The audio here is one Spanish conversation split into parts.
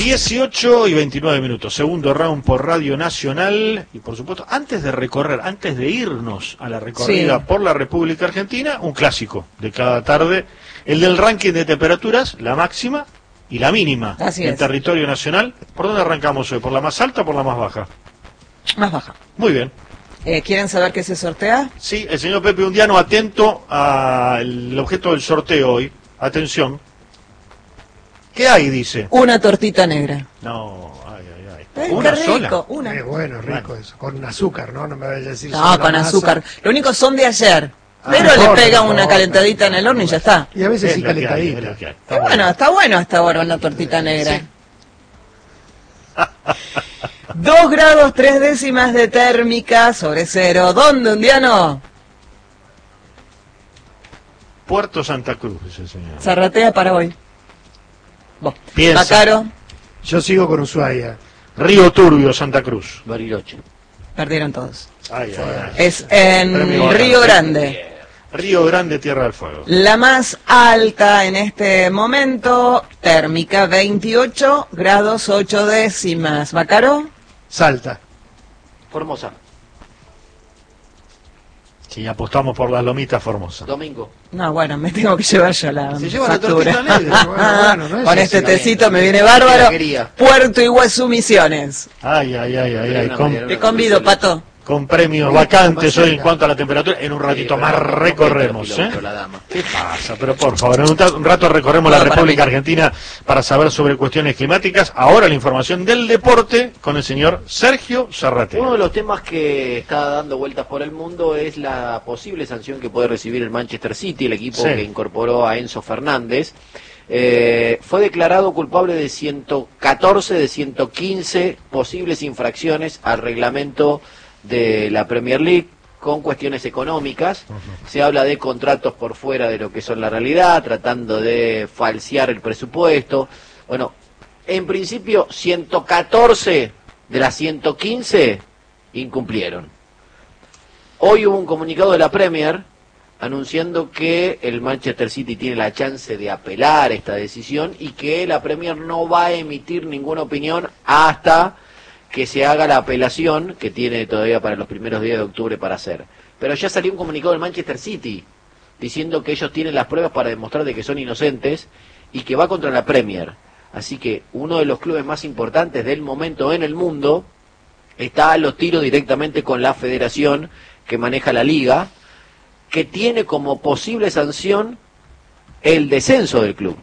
18:29, segundo round por Radio Nacional. Y por supuesto, antes de irnos a la recorrida por la República Argentina, un clásico de cada tarde, el del ranking de temperaturas, la máxima y la mínima en territorio nacional. ¿Por dónde arrancamos hoy? ¿Por la más alta o por la más baja? Más baja. Muy bien. ¿Quieren saber qué se sortea? Sí, el señor Pepe Undiano, atento al objeto del sorteo hoy. Atención. ¿Qué hay, dice? Una tortita negra. No, ay. ¿Una rico, sola? Una. Bueno, rico eso. Con azúcar, ¿no? No me vayas a decir. No, con azúcar. Lo único son de ayer. Pero no le importa, pegan no una importa. calentadita en el horno y ya está. Y a veces sí Es lo que hay, calentadita. es lo que hay. Y bueno, está bueno hasta ahora una tortita negra. 2 grados 3 décimas de térmica sobre cero. ¿Dónde, Undiano? Puerto Santa Cruz, ese señor. Zarratea para hoy. Vos. Piensa. Bacaro. Yo sigo con Ushuaia. Río Turbio, Santa Cruz. Bariloche. Perdieron todos. Ay. Es en Premio Río Grande. Grande. Río Grande, Tierra del Fuego. La más alta en este momento, térmica 28 grados 8 décimas. ¿Bacaro? Salta. Formosa. Sí, apostamos por las lomitas Formosa. Domingo. No, bueno, me tengo que llevar yo la Se lleva la factura. tortita negra. Bueno, no es Con así. este tecito me viene bárbaro. La quería. Puerto Iguazú, Misiones. Ay. Te convido, Pato. Con premios vacantes hoy en cuanto a la temperatura. En un ratito más recorremos, ¿eh? La dama. ¿Qué pasa? Pero por favor, en un rato recorremos la República Argentina para saber sobre cuestiones climáticas. Ahora la información del deporte con el señor Sergio Zarratea. Uno de los temas que está dando vueltas por el mundo es la posible sanción que puede recibir el Manchester City, el equipo que incorporó a Enzo Fernández. Fue declarado culpable de 114 de 115 posibles infracciones al reglamento de la Premier League con cuestiones económicas. Se habla de contratos por fuera de lo que son la realidad, tratando de falsear el presupuesto. Bueno, en principio 114 de las 115 incumplieron. Hoy hubo un comunicado de la Premier anunciando que el Manchester City tiene la chance de apelar esta decisión y que la Premier no va a emitir ninguna opinión hasta que se haga la apelación que tiene todavía para los primeros días de octubre para hacer. Pero ya salió un comunicado del Manchester City diciendo que ellos tienen las pruebas para demostrar de que son inocentes y que va contra la Premier. Así que uno de los clubes más importantes del momento en el mundo está a los tiros directamente con la federación que maneja la liga, que tiene como posible sanción el descenso del club.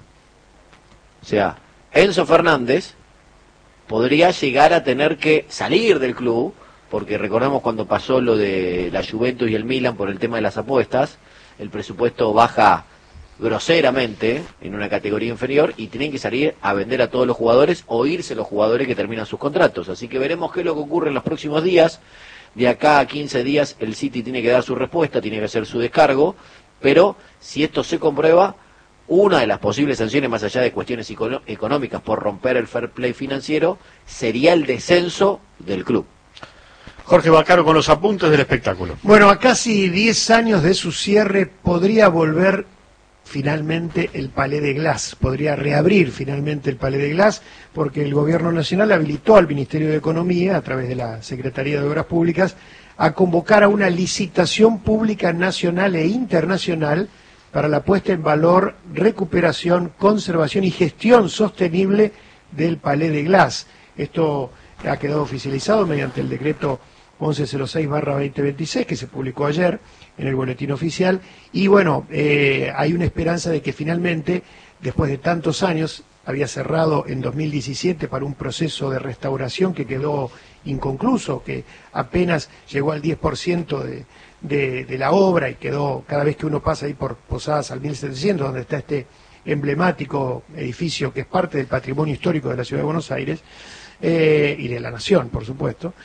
O sea, Enzo Fernández podría llegar a tener que salir del club, porque recordemos cuando pasó lo de la Juventus y el Milan por el tema de las apuestas, el presupuesto baja groseramente en una categoría inferior y tienen que salir a vender a todos los jugadores o irse los jugadores que terminan sus contratos. Así que veremos qué es lo que ocurre en los próximos días. De acá a 15 días el City tiene que dar su respuesta, tiene que hacer su descargo, pero si esto se comprueba, una de las posibles sanciones, más allá de cuestiones económicas por romper el fair play financiero, sería el descenso del club. Jorge Bacaro con los apuntes del espectáculo. Bueno, a casi 10 años de su cierre podría volver finalmente el Palais de Glass, podría reabrir finalmente el Palais de Glass, porque el Gobierno Nacional habilitó al Ministerio de Economía, a través de la Secretaría de Obras Públicas, a convocar a una licitación pública nacional e internacional para la puesta en valor, recuperación, conservación y gestión sostenible del Palais de Glass. Esto ha quedado oficializado mediante el decreto 1106/2026 que se publicó ayer en el boletín oficial y bueno, hay una esperanza de que finalmente, después de tantos años, había cerrado en 2017 para un proceso de restauración que quedó inconcluso, que apenas llegó al 10% de la obra y quedó, cada vez que uno pasa ahí por Posadas al 1700, donde está este emblemático edificio que es parte del patrimonio histórico de la Ciudad de Buenos Aires, y de la Nación, por supuesto,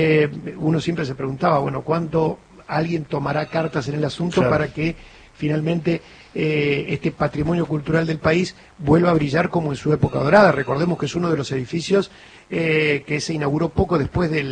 uno siempre se preguntaba, bueno, ¿cuánto alguien tomará cartas en el asunto para que finalmente este patrimonio cultural del país vuelva a brillar como en su época dorada? Recordemos que es uno de los edificios que se inauguró poco después del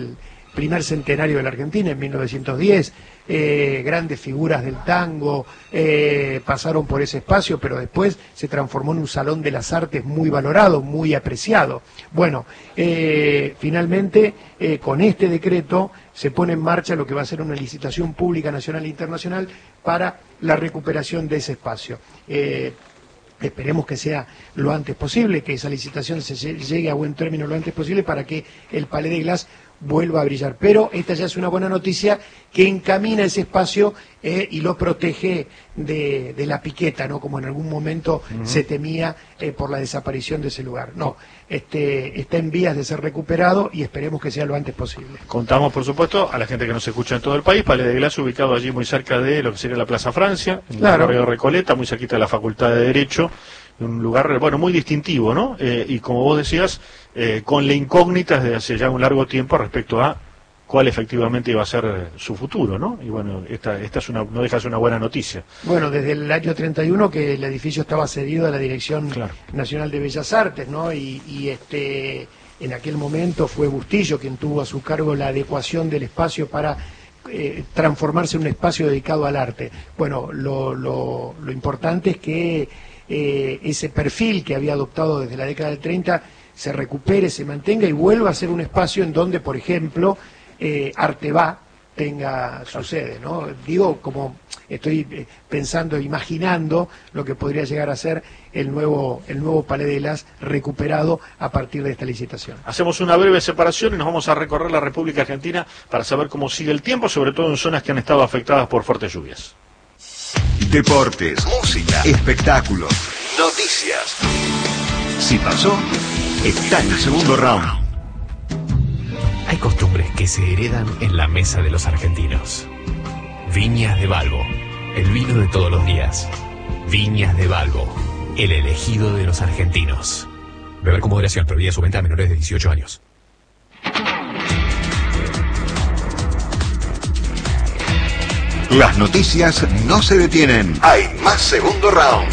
primer centenario de la Argentina, en 1910, grandes figuras del tango pasaron por ese espacio, pero después se transformó en un salón de las artes muy valorado, muy apreciado. Bueno, finalmente con este decreto se pone en marcha lo que va a ser una licitación pública nacional e internacional para la recuperación de ese espacio. Esperemos que sea lo antes posible, que esa licitación se llegue a buen término lo antes posible para que el Palais de Glace vuelva a brillar. Pero esta ya es una buena noticia que encamina ese espacio y lo protege de la piqueta, ¿no? Como en algún momento se temía por la desaparición de ese lugar. No, está en vías de ser recuperado y esperemos que sea lo antes posible. Contamos, por supuesto, a la gente que nos escucha en todo el país, Palais de Glace ubicado allí muy cerca de lo que sería la Plaza Francia, en el barrio de Recoleta, muy cerquita de la Facultad de Derecho. Un lugar, bueno, muy distintivo, ¿no? Y como vos decías, con la incógnita desde hace ya un largo tiempo respecto a cuál efectivamente iba a ser su futuro, ¿no? Y bueno, esta es no deja de ser una buena noticia. Bueno, desde el año 31 que el edificio estaba cedido a la Dirección Nacional de Bellas Artes, ¿no? Y en aquel momento fue Bustillo quien tuvo a su cargo la adecuación del espacio para transformarse en un espacio dedicado al arte. Bueno, lo importante es que ese perfil que había adoptado desde la década del 30 se recupere, se mantenga y vuelva a ser un espacio en donde, por ejemplo, Arteba tenga su sede, ¿no? Digo, como estoy pensando, imaginando lo que podría llegar a ser el nuevo Palais de Glace recuperado a partir de esta licitación. Hacemos una breve separación y nos vamos a recorrer la República Argentina para saber cómo sigue el tiempo, sobre todo en zonas que han estado afectadas por fuertes lluvias. Deportes, música, espectáculos, noticias. Si pasó, está en el segundo round. Hay costumbres que se heredan en la mesa de los argentinos. Viñas de Balbo, el vino de todos los días. Viñas de Balbo, el elegido de los argentinos. Beber con moderación, prohibida su venta a menores de 18 años. Las noticias no se detienen. Hay más segundo round.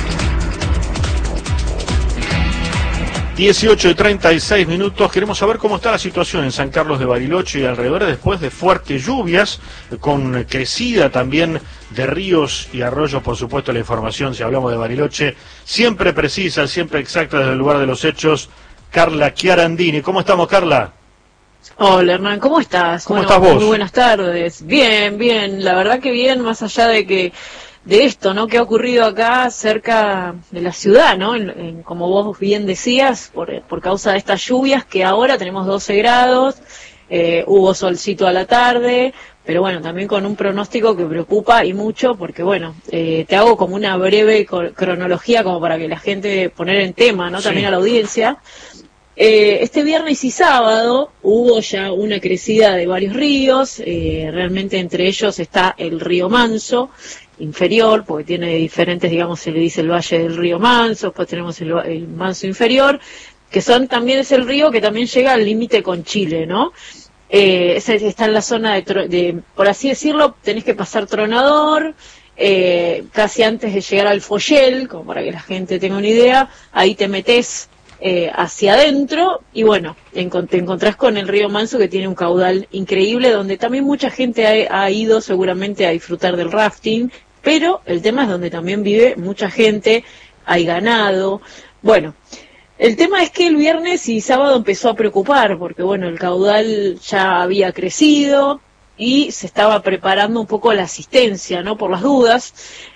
18:36. Queremos saber cómo está la situación en San Carlos de Bariloche y alrededor después de fuertes lluvias, con crecida también de ríos y arroyos. Por supuesto, la información, si hablamos de Bariloche, siempre precisa, siempre exacta desde el lugar de los hechos. Carla Chiarandini. ¿Cómo estamos, Carla? Hola, Hernán, ¿cómo estás? ¿Cómo estás vos? Muy buenas tardes. Bien, bien, la verdad que bien, más allá de esto, ¿no? Que ha ocurrido acá cerca de la ciudad, ¿no? Como vos bien decías, por causa de estas lluvias, que ahora tenemos 12 grados, hubo solcito a la tarde, pero bueno, también con un pronóstico que preocupa y mucho, porque bueno, te hago como una breve cronología como para que la gente poner en tema, ¿no? También a la audiencia. Este viernes y sábado hubo ya una crecida de varios ríos, realmente entre ellos está el río Manso, inferior, porque tiene diferentes, digamos, se le dice el Valle del Río Manso, después tenemos el Manso inferior, que también es el río que también llega al límite con Chile, ¿no? Está en la zona de, por así decirlo, tenés que pasar Tronador, casi antes de llegar al Foyel, como para que la gente tenga una idea, ahí te metés hacia adentro y bueno, te encontrás con el río Manso, que tiene un caudal increíble, donde también mucha gente ha ido seguramente a disfrutar del rafting, pero el tema es donde también vive mucha gente, hay ganado. Bueno, el tema es que el viernes y sábado empezó a preocupar, porque bueno, el caudal ya había crecido y se estaba preparando un poco la asistencia, ¿no? Por las dudas.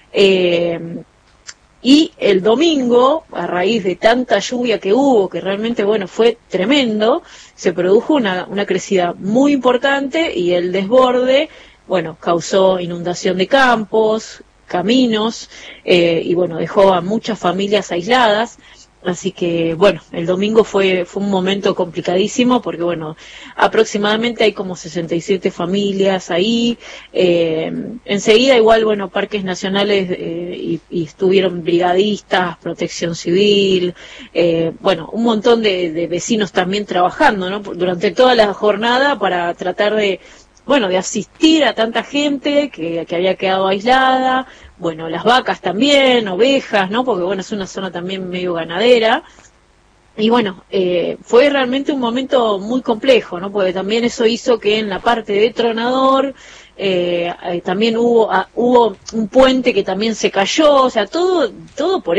Y el domingo, a raíz de tanta lluvia que hubo, que realmente, bueno, fue tremendo, se produjo una crecida muy importante y el desborde, bueno, causó inundación de campos, caminos, y bueno, dejó a muchas familias aisladas. Así que, bueno, el domingo fue un momento complicadísimo porque, bueno, aproximadamente hay como 67 familias ahí. Enseguida, igual, bueno, parques nacionales y estuvieron brigadistas, protección civil, bueno, un montón de vecinos también trabajando, ¿no? Durante toda la jornada para tratar de asistir a tanta gente que había quedado aislada. Bueno, las vacas también, ovejas, ¿no? Porque bueno, es una zona también medio ganadera. Y bueno, fue realmente un momento muy complejo, ¿no? Porque también eso hizo que en la parte de Tronador también hubo un puente que también se cayó, o sea, todo por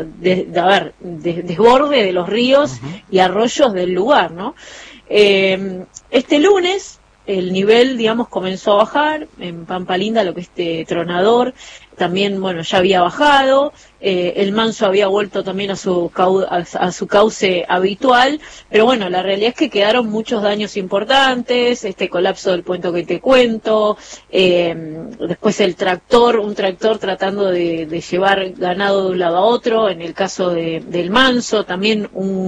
desborde de los ríos y arroyos del lugar, ¿no? Este lunes el nivel, digamos, comenzó a bajar en Pampa Linda, lo que es Tronador, también, bueno, ya había bajado, el Manso había vuelto también a su cauce habitual, pero bueno, la realidad es que quedaron muchos daños importantes, este colapso del puente que te cuento, después un tractor tratando de llevar ganado de un lado a otro, en el caso del Manso, también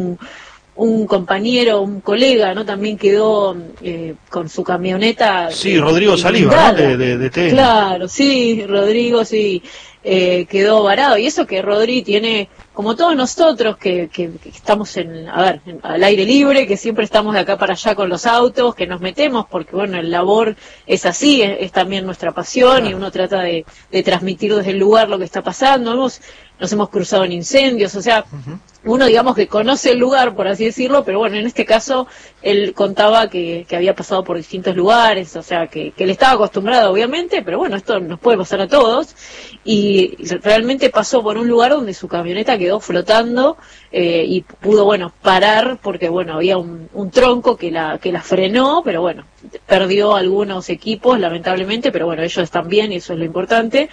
un compañero, un colega, ¿no? También quedó con su camioneta. Sí, Rodrigo Saliva, ¿no? De TN. Claro, sí, Rodrigo, sí, quedó varado. Y eso que Rodri tiene, como todos nosotros, que estamos al aire libre, que siempre estamos de acá para allá con los autos, que nos metemos, porque bueno, el labor es así, es también nuestra pasión, claro. Y uno trata de transmitir desde el lugar lo que está pasando. Nos hemos cruzado en incendios, o sea, uno digamos que conoce el lugar, por así decirlo, pero bueno, en este caso él contaba que había pasado por distintos lugares, o sea, que él estaba acostumbrado obviamente, pero bueno, esto nos puede pasar a todos, y realmente pasó por un lugar donde su camioneta quedó flotando y pudo, bueno, parar, porque bueno, había un tronco que la frenó, pero bueno, perdió algunos equipos, lamentablemente, pero bueno, ellos están bien y eso es lo importante.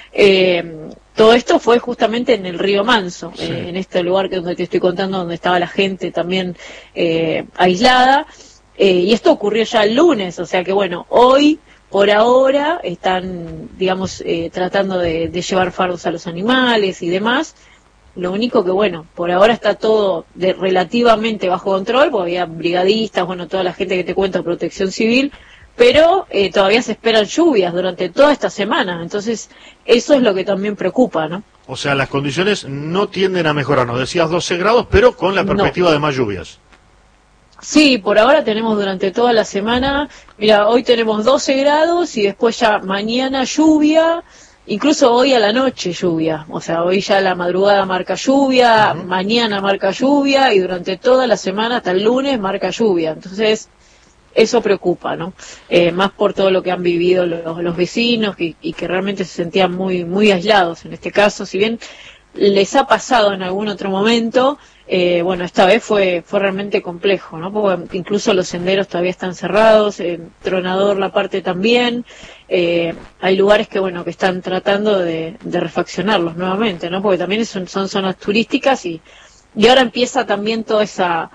Todo esto fue justamente en el río Manso, sí. En este lugar que donde te estoy contando, donde estaba la gente también aislada, y esto ocurrió ya el lunes, o sea que bueno, hoy, por ahora, están, digamos, tratando de llevar fardos a los animales y demás. Lo único que, bueno, por ahora está todo relativamente bajo control, porque había brigadistas, bueno, toda la gente que te cuento, protección civil, pero todavía se esperan lluvias durante toda esta semana, entonces eso es lo que también preocupa, ¿no? O sea, las condiciones no tienden a mejorar, nos decías 12 grados, pero con la perspectiva de más lluvias. Sí, por ahora tenemos durante toda la semana, mira, hoy tenemos 12 grados y después ya mañana lluvia, incluso hoy a la noche lluvia, o sea, hoy ya la madrugada marca lluvia, mañana marca lluvia y durante toda la semana hasta el lunes marca lluvia, entonces eso preocupa, ¿no? Más por todo lo que han vivido los vecinos y que realmente se sentían muy, muy aislados en este caso, si bien les ha pasado en algún otro momento, bueno, esta vez fue realmente complejo, ¿no? Porque incluso los senderos todavía están cerrados, Tronador la parte también, hay lugares que, bueno, que están tratando de refaccionarlos nuevamente, ¿no? Porque también son zonas turísticas y ahora empieza también toda esa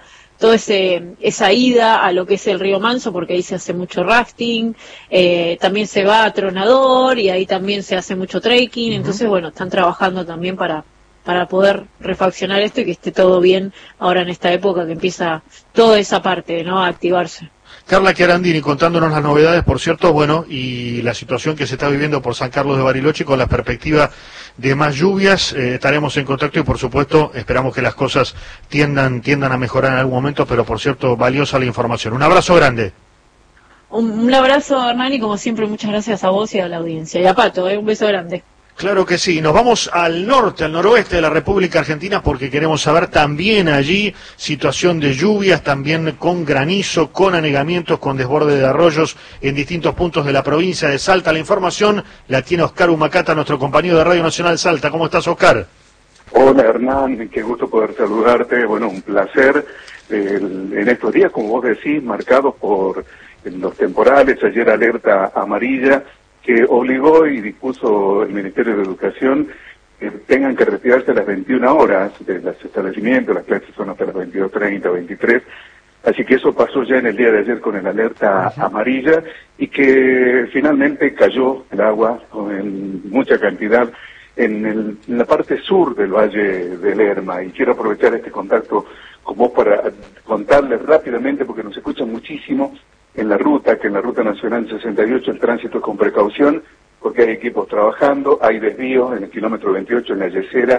ida a lo que es el río Manso, porque ahí se hace mucho rafting, también se va a Tronador y ahí también se hace mucho trekking, entonces bueno, están trabajando también para poder refaccionar esto y que esté todo bien ahora en esta época que empieza toda esa parte, ¿no?, a activarse. Carla Chiarandini contándonos las novedades, por cierto, bueno, y la situación que se está viviendo por San Carlos de Bariloche con la perspectiva de más lluvias. Estaremos en contacto y por supuesto esperamos que las cosas tiendan a mejorar en algún momento, pero por cierto, valiosa la información. Un abrazo grande. Un abrazo, Hernán, y como siempre muchas gracias a vos y a la audiencia. Y a Pato, un beso grande. Claro que sí, nos vamos al norte, al noroeste de la República Argentina porque queremos saber también allí situación de lluvias, también con granizo, con anegamientos, con desborde de arroyos en distintos puntos de la provincia de Salta. La información la tiene Oscar Humacata, nuestro compañero de Radio Nacional Salta. ¿Cómo estás, Oscar? Hola, Hernán, qué gusto poder saludarte. Bueno, un placer. En estos días, como vos decís, marcados por los temporales, ayer alerta amarilla, que obligó y dispuso el Ministerio de Educación que tengan que retirarse a las 21 horas de los establecimientos, las clases son hasta las 22:30, 23, así que eso pasó ya en el día de ayer con el alerta amarilla y que finalmente cayó el agua en mucha cantidad en la parte sur del Valle del Lerma, y quiero aprovechar este contacto con vos para contarles rápidamente, porque nos escuchan muchísimo en la ruta, que en la Ruta Nacional 68 el tránsito es con precaución, porque hay equipos trabajando, hay desvíos en el kilómetro 28 en la Yesera, en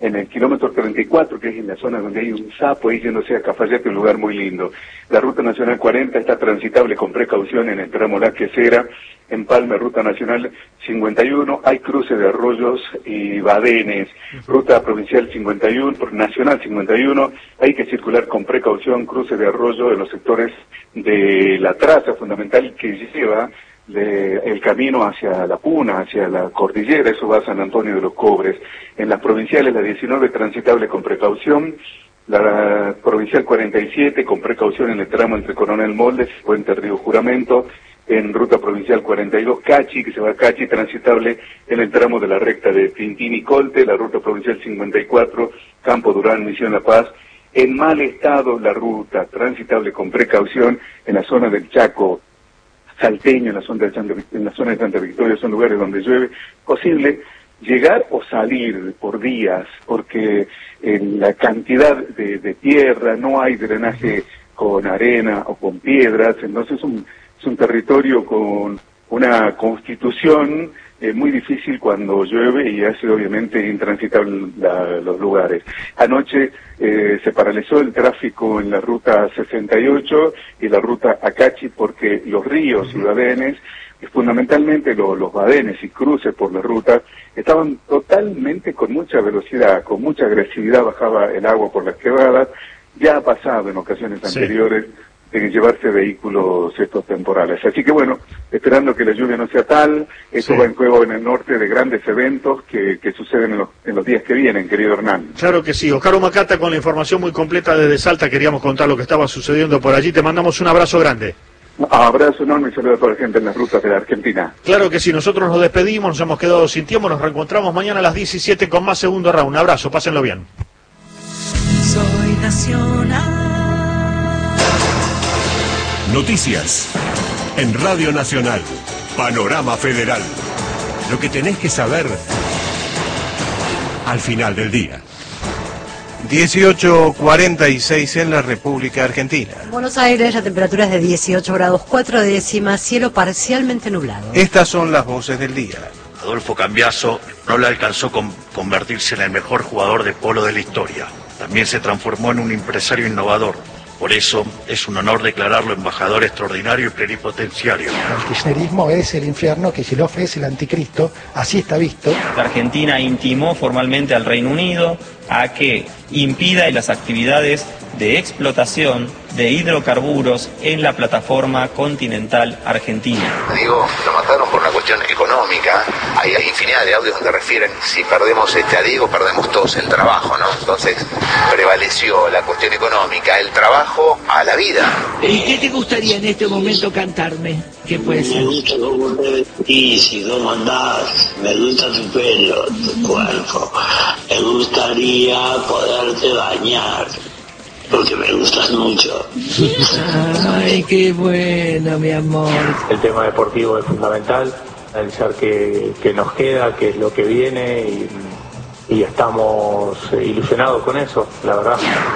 en el kilómetro 34, que es en la zona donde hay un sapo, ahí yéndose a Cafayate, un lugar muy lindo. La Ruta Nacional 40 está transitable con precaución en el tramo La Quesera. En Palma, Ruta Nacional 51, hay cruce de arroyos y badenes. Ruta Provincial 51, Nacional 51, hay que circular con precaución, cruce de arroyo en los sectores de la traza fundamental que lleva el camino hacia la Puna, hacia la cordillera, eso va a San Antonio de los Cobres. En las provinciales, la 19, transitable con precaución. La Provincial 47, con precaución en el tramo entre Coronel Moldes y Puente Río Juramento. En Ruta Provincial 42, Cachi, que se va a Cachi, transitable en el tramo de la recta de Tintín y Colte. La Ruta Provincial 54, Campo Durán, Misión La Paz. En mal estado la ruta, transitable con precaución en la zona del Chaco salteño, en la zona de Santa Victoria, son lugares donde llueve. Posible llegar o salir por días, porque la cantidad de tierra, no hay drenaje con arena o con piedras, entonces es un territorio con una constitución muy difícil cuando llueve y hace obviamente intransitable los lugares. Anoche se paralizó el tráfico en la ruta 68 y la ruta Acachi porque los ríos y badenes, fundamentalmente los badenes y cruces por la ruta, estaban totalmente con mucha velocidad, con mucha agresividad bajaba el agua por las quebradas. Ya ha pasado en ocasiones anteriores en llevarse vehículos estos temporales. Así que bueno, esperando que la lluvia no sea tal, esto va en juego en el norte de grandes eventos que suceden en los días que vienen, querido Hernán. Claro que sí. Oscar Macata con la información muy completa desde Salta, queríamos contar lo que estaba sucediendo por allí. Te mandamos un abrazo grande. Abrazo enorme y saludo a toda la gente en las rutas de la Argentina. Claro que sí, nosotros nos despedimos, nos hemos quedado sin tiempo, nos reencontramos mañana a las 17 con más Segundo Round. Un abrazo, pásenlo bien. Soy nacional. Noticias en Radio Nacional. Panorama Federal. Lo que tenés que saber al final del día. 18:46 en la República Argentina. En Buenos Aires la temperatura es de 18 grados 4 décimas, cielo parcialmente nublado. Estas son las voces del día. Adolfo Cambiaso no le alcanzó convertirse en el mejor jugador de polo de la historia. También se transformó en un empresario innovador. Por eso es un honor declararlo embajador extraordinario y plenipotenciario. El kirchnerismo es el infierno, Kicillof es el anticristo, así está visto. La Argentina intimó formalmente al Reino Unido a que impida las actividades de explotación de hidrocarburos en la plataforma continental argentina. Digo, lo mataron por una cuestión económica. Hay infinidad de audios donde refieren, si perdemos a Diego, perdemos todos el trabajo, ¿no? Entonces prevaleció la cuestión económica, el trabajo a la vida. ¿Y qué te gustaría en este momento cantarme? ¿Qué puede ser? Me gusta cómo te vestís y cómo andás, me gusta tu pelo, tu cuerpo, me gustaría poderte bañar, porque me gustas mucho. Ay, qué bueno, mi amor. El tema deportivo es fundamental, analizar qué nos queda, qué es lo que viene y estamos ilusionados con eso, la verdad.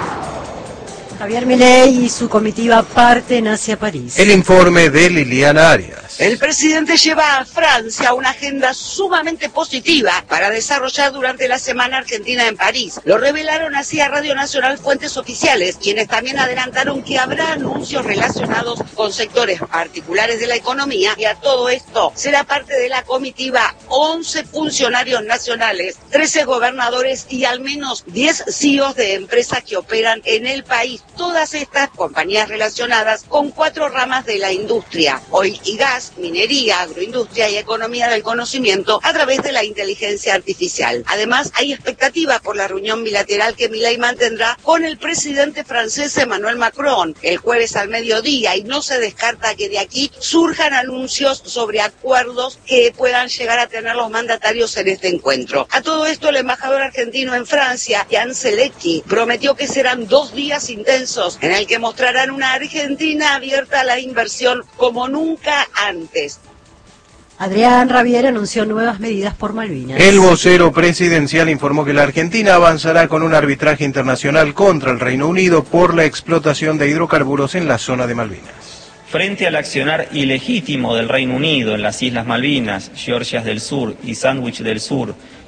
Javier Milei y su comitiva parten hacia París. El informe de Liliana Arias. El presidente lleva a Francia una agenda sumamente positiva para desarrollar durante la Semana Argentina en París. Lo revelaron así a Radio Nacional fuentes oficiales, quienes también adelantaron que habrá anuncios relacionados con sectores particulares de la economía, y a todo esto será parte de la comitiva 11 funcionarios nacionales, 13 gobernadores y al menos 10 CEOs de empresas que operan en el país. Todas estas compañías relacionadas con 4 ramas de la industria: oil y gas, minería, agroindustria y economía del conocimiento a través de la inteligencia artificial. Además, hay expectativa por la reunión bilateral que Milei mantendrá con el presidente francés Emmanuel Macron el jueves al mediodía, y no se descarta que de aquí surjan anuncios sobre acuerdos que puedan llegar a tener los mandatarios en este encuentro. A todo esto, el embajador argentino en Francia, Jan Zelecki, prometió que serán 2 días intensos en el que mostrarán una Argentina abierta a la inversión como nunca antes. Adrián Rabier anunció nuevas medidas por Malvinas. El vocero presidencial informó que la Argentina avanzará con un arbitraje internacional contra el Reino Unido por la explotación de hidrocarburos en la zona de Malvinas. Frente al accionar ilegítimo del Reino Unido en las Islas Malvinas, Georgias del Sur y Sandwich del Sur,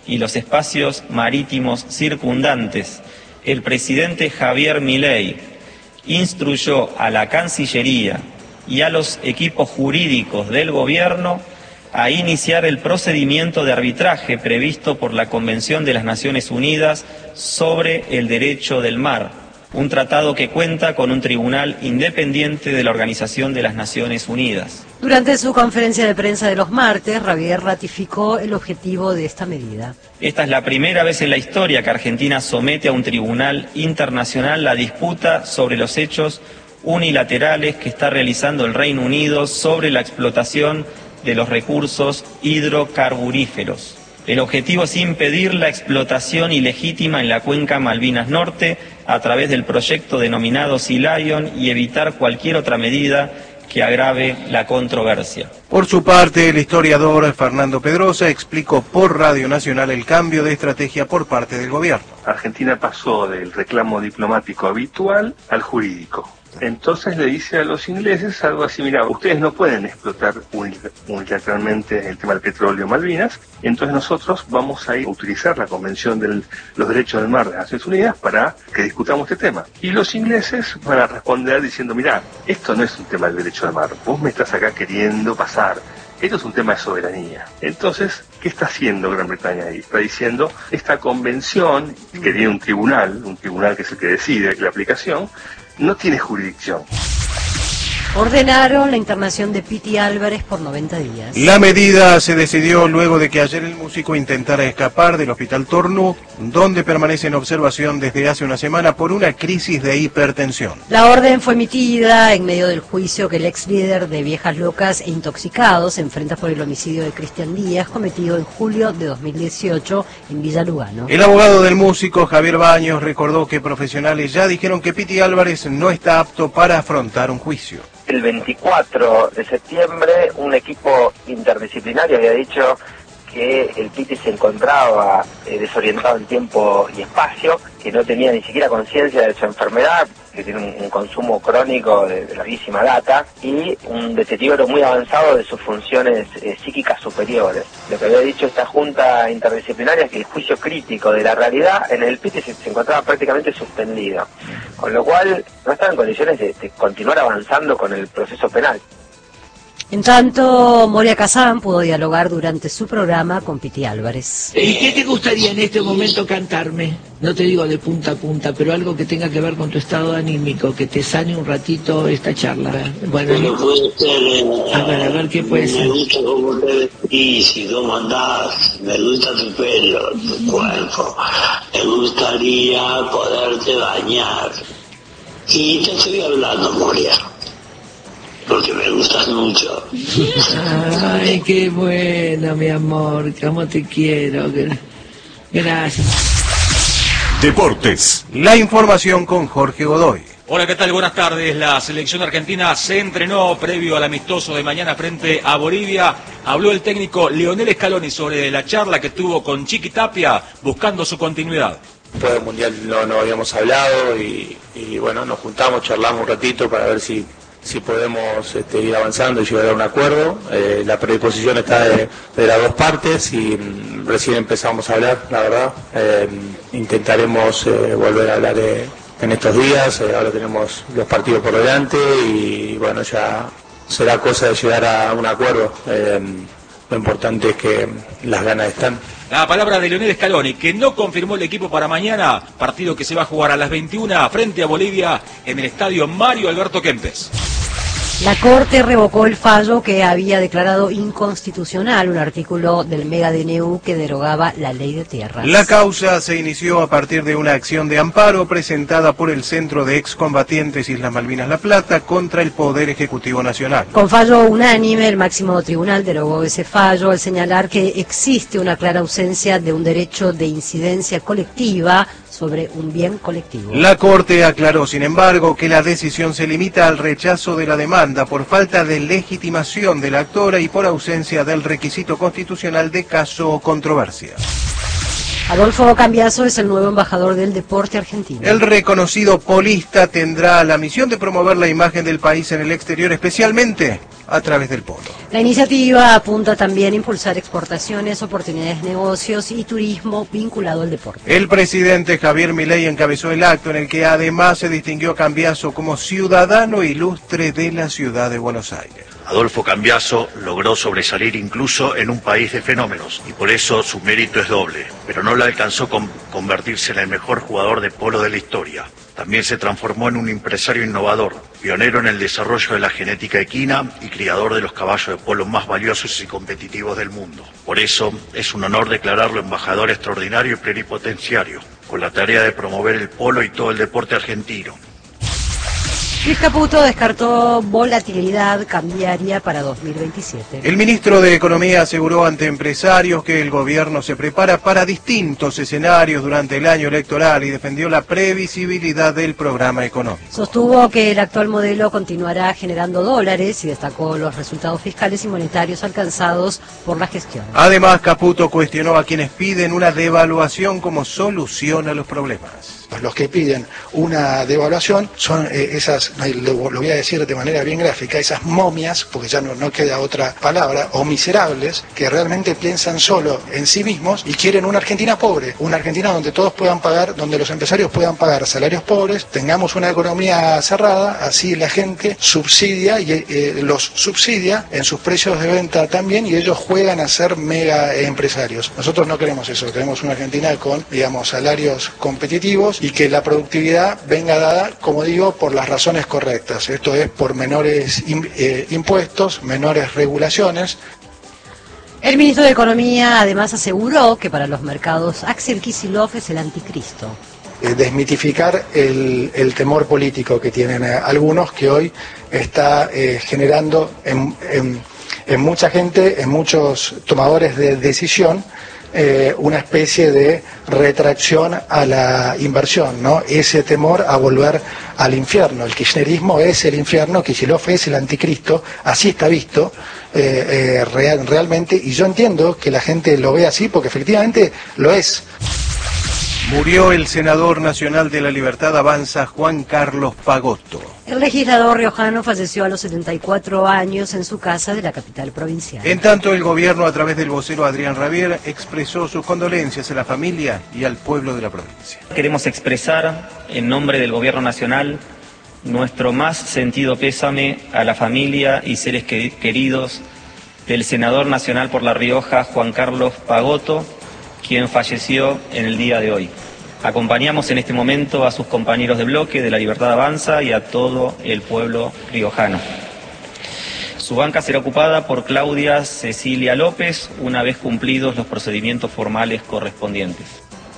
y los espacios marítimos circundantes, el presidente Javier Milei instruyó a la Cancillería y a los equipos jurídicos del gobierno a iniciar el procedimiento de arbitraje previsto por la Convención de las Naciones Unidas sobre el Derecho del Mar, un tratado que cuenta con un tribunal independiente de la Organización de las Naciones Unidas. Durante su conferencia de prensa de los martes, Javier ratificó el objetivo de esta medida. Esta es la primera vez en la historia que Argentina somete a un tribunal internacional la disputa sobre los hechos unilaterales que está realizando el Reino Unido sobre la explotación de los recursos hidrocarburíferos. El objetivo es impedir la explotación ilegítima en la cuenca Malvinas Norte a través del proyecto denominado Sea Lion y evitar cualquier otra medida que agrave la controversia. Por su parte, el historiador Fernando Pedrosa explicó por Radio Nacional el cambio de estrategia por parte del gobierno. Argentina pasó del reclamo diplomático habitual al jurídico. Entonces le dice a los ingleses algo así: mira, ustedes no pueden explotar unilateralmente el tema del petróleo en Malvinas, entonces nosotros vamos a utilizar la Convención de los Derechos del Mar de las Naciones Unidas para que discutamos este tema. Y los ingleses van a responder diciendo: mira, esto no es un tema del derecho del mar, vos me estás acá queriendo pasar. Esto es un tema de soberanía. Entonces, ¿qué está haciendo Gran Bretaña ahí? Está diciendo, esta convención, que tiene un tribunal que es el que decide la aplicación, no tiene jurisdicción. Ordenaron la internación de Piti Álvarez por 90 días. La medida se decidió luego de que ayer el músico intentara escapar del Hospital Tornú, donde permanece en observación desde hace una semana por una crisis de hipertensión. La orden fue emitida en medio del juicio que el ex líder de Viejas Locas e Intoxicados enfrenta por el homicidio de Cristian Díaz, cometido en julio de 2018 en Villa Lugano. El abogado del músico, Javier Baños, recordó que profesionales ya dijeron que Piti Álvarez no está apto para afrontar un juicio. El 24 de septiembre un equipo interdisciplinario había dicho que el Piti se encontraba desorientado en tiempo y espacio, que no tenía ni siquiera conciencia de su enfermedad, que tiene un consumo crónico de larguísima data y un deterioro muy avanzado de sus funciones psíquicas superiores. Lo que había dicho esta junta interdisciplinaria es que el juicio crítico de la realidad en el Piti se encontraba prácticamente suspendido, con lo cual no estaba en condiciones de continuar avanzando con el proceso penal. En tanto, Moria Kazán pudo dialogar durante su programa con Piti Álvarez. ¿Y qué te gustaría en este momento cantarme? No te digo de punta a punta, pero algo que tenga que ver con tu estado anímico, que te sane un ratito esta charla. Bueno, puede ser, a ver, ¿qué puede ser? Me gusta cómo te vestís y cómo andás, me gusta tu pelo, tu cuerpo, me gustaría poderte bañar. Y te estoy hablando, Moria, porque me gustas mucho. Ay, qué bueno, mi amor, cómo te quiero. Gracias. Deportes. La información con Jorge Godoy. Hola, ¿qué tal? Buenas tardes. La selección argentina se entrenó previo al amistoso de mañana frente a Bolivia. Habló el técnico Lionel Scaloni sobre la charla que tuvo con Chiqui Tapia buscando su continuidad. Después del Mundial no habíamos hablado y bueno, nos juntamos, charlamos un ratito para ver si podemos ir avanzando y llegar a un acuerdo. La predisposición está de las dos partes y recién empezamos a hablar, la verdad. Intentaremos volver a hablar en estos días. Ahora tenemos los partidos por delante y bueno, ya será cosa de llegar a un acuerdo. Lo importante es que las ganas están. La palabra de Lionel Scaloni, que no confirmó el equipo para mañana, partido que se va a jugar a las 21 frente a Bolivia en el estadio Mario Alberto Kempes. La Corte revocó el fallo que había declarado inconstitucional un artículo del Mega DNU que derogaba la ley de tierras. La causa se inició a partir de una acción de amparo presentada por el Centro de Excombatientes Islas Malvinas La Plata contra el Poder Ejecutivo Nacional. Con fallo unánime, el máximo tribunal derogó ese fallo al señalar que existe una clara ausencia de un derecho de incidencia colectiva sobre un bien colectivo. La Corte aclaró, sin embargo, que la decisión se limita al rechazo de la demanda por falta de legitimación de la actora y por ausencia del requisito constitucional de caso o controversia. Adolfo Cambiaso es el nuevo embajador del deporte argentino. El reconocido polista tendrá la misión de promover la imagen del país en el exterior, especialmente a través del polo. La iniciativa apunta también a impulsar exportaciones, oportunidades de negocios y turismo vinculado al deporte. El presidente Javier Milei encabezó el acto en el que además se distinguió a Cambiaso como ciudadano ilustre de la ciudad de Buenos Aires. Adolfo Cambiaso logró sobresalir incluso en un país de fenómenos y por eso su mérito es doble, pero no le alcanzó con convertirse en el mejor jugador de polo de la historia. También se transformó en un empresario innovador, pionero en el desarrollo de la genética equina y criador de los caballos de polo más valiosos y competitivos del mundo. Por eso es un honor declararlo embajador extraordinario y plenipotenciario, con la tarea de promover el polo y todo el deporte argentino. Luis Caputo descartó volatilidad cambiaria para 2027. El ministro de Economía aseguró ante empresarios que el gobierno se prepara para distintos escenarios durante el año electoral y defendió la previsibilidad del programa económico. Sostuvo que el actual modelo continuará generando dólares y destacó los resultados fiscales y monetarios alcanzados por la gestión. Además, Caputo cuestionó a quienes piden una devaluación como solución a los problemas. Los que piden una devaluación son esas, lo voy a decir de manera bien gráfica, esas momias, porque ya no queda otra palabra, o miserables, que realmente piensan solo en sí mismos y quieren una Argentina pobre, una Argentina donde todos puedan pagar, donde los empresarios puedan pagar salarios pobres, tengamos una economía cerrada, así la gente subsidia y los subsidia en sus precios de venta también y ellos juegan a ser mega empresarios. Nosotros no queremos eso, queremos una Argentina con, digamos, salarios competitivos y que la productividad venga dada, como digo, por las razones correctas. Esto es por menores impuestos, menores regulaciones. El ministro de Economía además aseguró que para los mercados Axel Kicillof es el anticristo. Desmitificar el temor político que tienen algunos, que hoy está generando en mucha gente, en muchos tomadores de decisión, una especie de retracción a la inversión, ¿no? Ese temor a volver al infierno. El kirchnerismo es el infierno, Kicillof es el anticristo, así está visto realmente, y yo entiendo que la gente lo ve así porque efectivamente lo es. Murió el senador nacional de la Libertad Avanza, Juan Carlos Pagotto. El legislador riojano falleció a los 74 años en su casa de la capital provincial. En tanto, el gobierno, a través del vocero Adrián Rabier, expresó sus condolencias a la familia y al pueblo de la provincia. Queremos expresar, en nombre del gobierno nacional, nuestro más sentido pésame a la familia y seres queridos del senador nacional por La Rioja, Juan Carlos Pagotto, quien falleció en el día de hoy. Acompañamos en este momento a sus compañeros de bloque de La Libertad Avanza y a todo el pueblo riojano. Su banca será ocupada por Claudia Cecilia López una vez cumplidos los procedimientos formales correspondientes.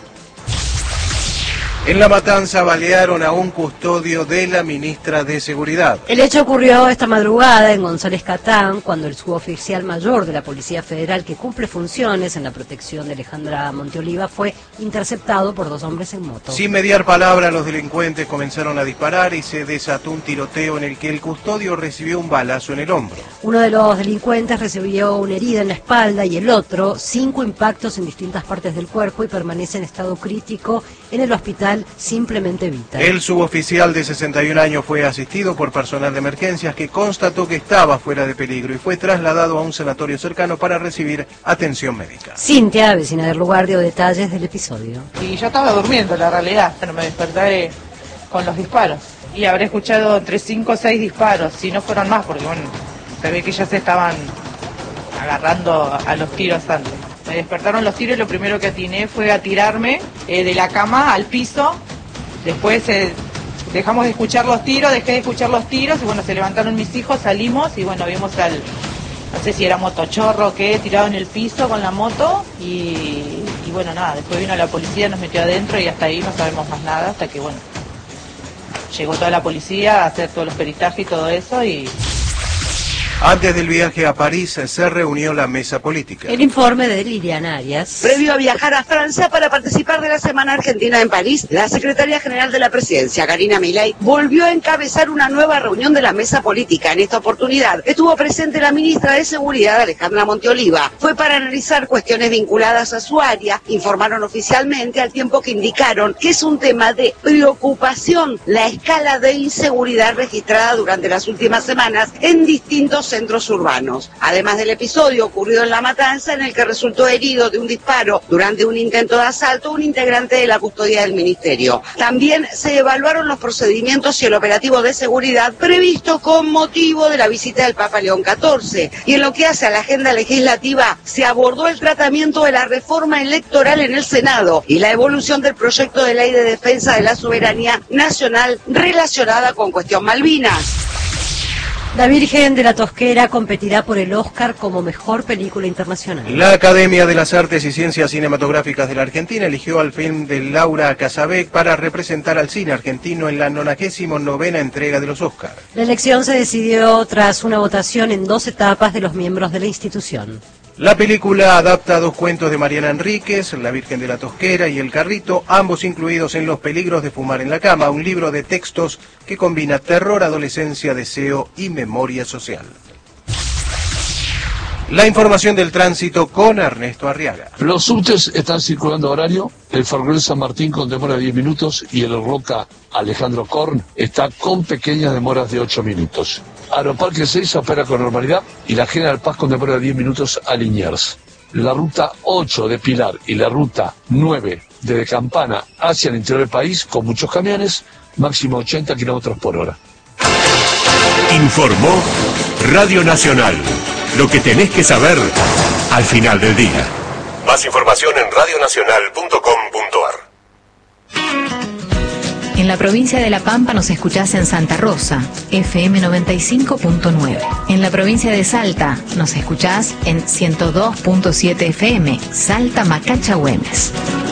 En La Matanza balearon a un custodio de la ministra de Seguridad. El hecho ocurrió esta madrugada en González Catán, cuando el suboficial mayor de la Policía Federal, que cumple funciones en la protección de Alejandra Monteoliva, fue interceptado por dos hombres en moto. Sin mediar palabra, los delincuentes comenzaron a disparar y se desató un tiroteo en el que el custodio recibió un balazo en el hombro. Uno de los delincuentes recibió una herida en la espalda y el otro 5 impactos en distintas partes del cuerpo y permanece en estado crítico en el hospital Simplemente Vita. El suboficial de 61 años fue asistido por personal de emergencias que constató que estaba fuera de peligro y fue trasladado a un sanatorio cercano para recibir atención médica. Cintia, vecina del lugar, dio detalles del episodio. Y yo estaba durmiendo, la realidad, pero me desperté con los disparos. Y habré escuchado entre 5 o 6 disparos, si no fueron más, porque bueno, se ve que ya se estaban agarrando a los tiros antes. Me despertaron los tiros y lo primero que atiné fue a tirarme de la cama al piso. Después dejamos de escuchar los tiros, dejé de escuchar los tiros y bueno, se levantaron mis hijos, salimos y bueno, vimos no sé si era motochorro o qué, tirado en el piso con la moto y bueno, nada, después vino la policía, nos metió adentro y hasta ahí no sabemos más nada, hasta que bueno, llegó toda la policía a hacer todos los peritajes y todo eso y... Antes del viaje a París se reunió la mesa política. El informe de Liliana Arias. Previo a viajar a Francia para participar de la Semana Argentina en París, la secretaria general de la Presidencia, Karina Milei, volvió a encabezar una nueva reunión de la mesa política. En esta oportunidad estuvo presente la ministra de Seguridad, Alejandra Monteoliva. Fue para analizar cuestiones vinculadas a su área. Informaron oficialmente al tiempo que indicaron que es un tema de preocupación la escala de inseguridad registrada durante las últimas semanas en distintos centros urbanos. Además del episodio ocurrido en La Matanza, en el que resultó herido de un disparo durante un intento de asalto un integrante de la custodia del Ministerio. También se evaluaron los procedimientos y el operativo de seguridad previsto con motivo de la visita del Papa León XIV. Y en lo que hace a la agenda legislativa, se abordó el tratamiento de la reforma electoral en el Senado y la evolución del proyecto de ley de defensa de la soberanía nacional relacionada con cuestión Malvinas. La Virgen de la Tosquera competirá por el Oscar como mejor película internacional. La Academia de las Artes y Ciencias Cinematográficas de la Argentina eligió al film de Laura Casabeck para representar al cine argentino en la 99ª entrega de los Oscar. La elección se decidió tras una votación en 2 etapas de los miembros de la institución. La película adapta 2 cuentos de Mariana Enríquez, La Virgen de la Tosquera y El Carrito, ambos incluidos en Los peligros de fumar en la cama, un libro de textos que combina terror, adolescencia, deseo y memoria social. La información del tránsito con Ernesto Arriaga. Los subtes están circulando a horario. El Ferrocarril San Martín con demora de 10 minutos y el Roca Alejandro Korn está con pequeñas demoras de 8 minutos. Aeroparque 6 opera con normalidad y la General Paz con demora de 10 minutos a Liniers. La ruta 8 de Pilar y la ruta 9 de Campana hacia el interior del país con muchos camiones, máximo 80 kilómetros por hora. Informó Radio Nacional. Lo que tenés que saber al final del día. Más información en radionacional.com.ar. En la provincia de La Pampa nos escuchás en Santa Rosa, FM 95.9. En la provincia de Salta nos escuchás en 102.7 FM, Salta Macacha Güemes.